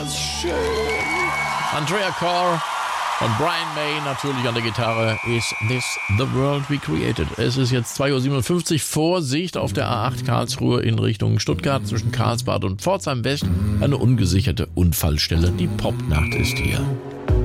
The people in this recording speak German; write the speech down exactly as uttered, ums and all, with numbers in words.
das schön. Andrea Corr und Brian May natürlich an der Gitarre. Is this the world we created? Es ist jetzt zwei Uhr siebenundfünfzig. Vorsicht auf der A acht Karlsruhe in Richtung Stuttgart zwischen Karlsbad und Pforzheim West. Eine ungesicherte Unfallstelle. Die Popnacht ist hier.